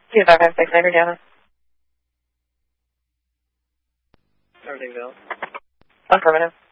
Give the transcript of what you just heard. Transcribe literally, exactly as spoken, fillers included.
two five five six, Niner Java. Everything's out. Affirmative.